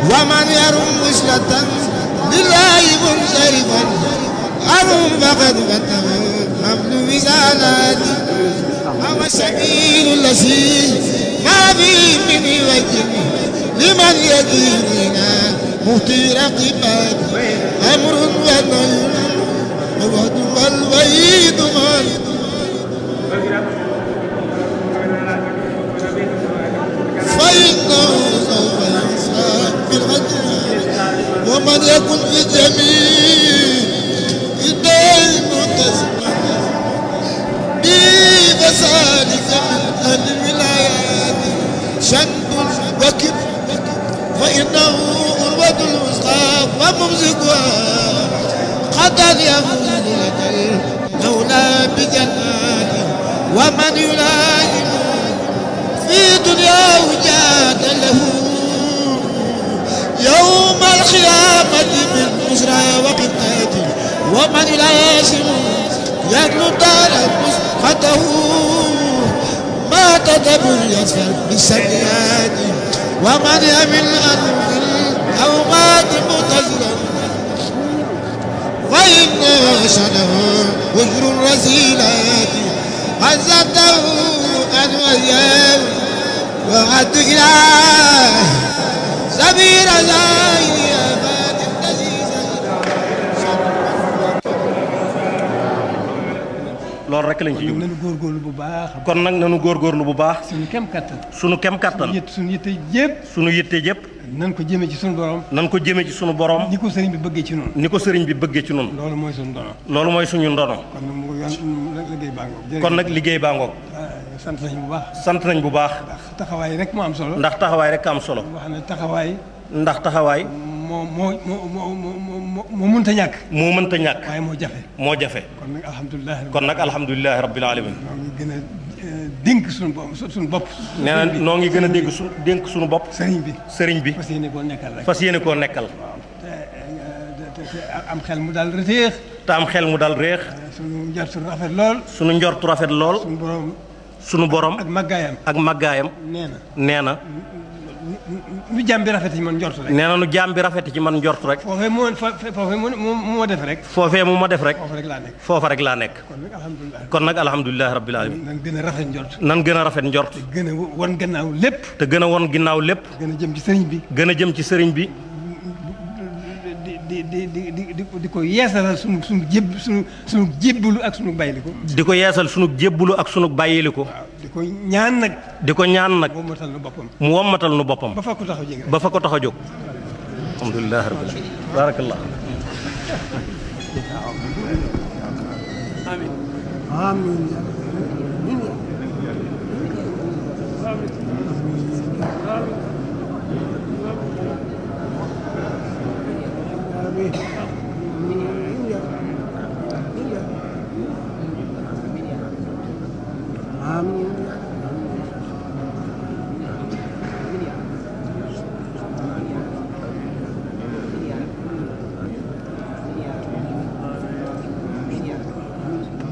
ومن يرم وصلة لله منصرفا أرم فقد فتح حمل وزالات هو السبيل الذي ما فيه من وجه لمن يديننا مهتي رقبات أمر ونهي ووعد والوعيد فإنه سوف يحساب بالغدر ومن يكن في جميع الدين متسمع بفسادك من الولايات شنب وكب فإنه أروة الوسطى وممسكها قد يفوز لك المولى بجنات ومن يلازم في دنياه جاد له يوم القيامة من بشرى وقتات ومن يلازم يدل دار مسقطه ما تدبر يسفر بالسيئات ومن يمل أنه أو مات متزرا فإن شنه وجر الرزيلات عزته أن وياه وعد إله سبيل الله يا بات الدزيز loolu rek lañ ci jublu nañu góorgóorlu bu baax. kon nag nañu góorgóorlu bu baax suñu kem kattan. sunu kem kattan suñu yitte yëpp. sunu yitte yëpp nan ko jëmee ci suñu borom. nan ko jëmee ci sunu borom ni ko sëriñ bi bëggee ci noonu. ni ko sëriñ bi bëggee ci noonu loolu mooy suñu dono. loolu mooy suñu ndono kon nag mu liggéey baa ngoog. kon nag liggéey baa ngoog sant nañu bu baax. sant nañ bu baax ndax taxawaay rek moo am solo. ndax taxawaay rek am solo wax ne taxawaay. ndax taxawaay moo mënta ñàkk. moo mënta ñàkk waaye moo jafe. moo jafe kon nag alhamdulilah. kon nag alhamdulilahi rabbil alamin ñoo ngi gën a dénk suñu bopp. nee na noo ngi gën a dénk suñu bopp sëriñ bi. sëriñ bi fas yéene koo nekkal rek. fas yéene koo nekkal te am xel mu daal reteex. te am xel mu dal réex suñu njortu rafet lool. sunu njortu rafet lool sunu borom ak màggaayam. ak màggaayam nee na nu jàmm bi rafet ci man njortu rek. nee na nu jaam bi rafet ci man njortu rek foofee moo def rek. foofee mu ma def rek foofa rek laa nekk. foofa rek laa nekk kon nag alhamdulilah. kon nag alhamdulilahi rabbil alamin nan gën a rafet njort. nan gën a rafet njort te gën a won gannaaw lépp. te gën a won ginnaaw lépp gën a jëm ci sëriñ bi. gën a jëm ci sëriñ bi di ko yeesalal sunu jébbalu ak sunu bàyyiliku. di ko yeesal sunu jébbulu ak sunu bàyyiliku waaw di ko ñaan nag. di ko ñaan nag mu wommatal nu boppam. mu wommatal nu boppam ba fa ko tax a jóg. ba fa ko tax a jóg alhamdulilah rabbil alamin barakallah amiin. amiin.